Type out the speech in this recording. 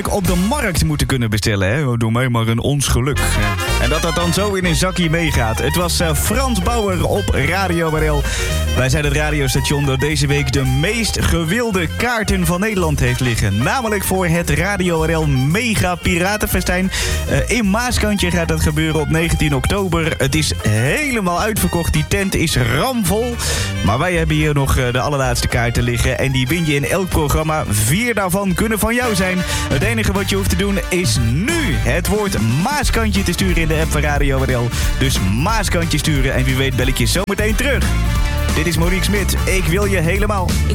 op de markt moeten kunnen bestellen. Hè? Doe mij maar een ons geluk. Ja. En dat dan zo in een zakje meegaat. Het was Frans Bauer op Radio RL. Wij zijn het radiostation dat deze week de meest gewilde kaarten van Nederland heeft liggen. Namelijk voor het Radio RL Mega Piratenfestijn. In Maaskantje gaat dat gebeuren op 19 oktober. Het is helemaal uitverkocht. Die tent is ramvol. Maar wij hebben hier nog de allerlaatste kaarten liggen. En die win je in elk programma. 4 daarvan kunnen van jou zijn. Het enige wat je hoeft te doen is nu het woord Maaskantje te sturen in de app van Radio RL. Dus Maaskantje sturen en wie weet bel ik je zo meteen terug. Dit is Monique Smit. Ik wil je helemaal.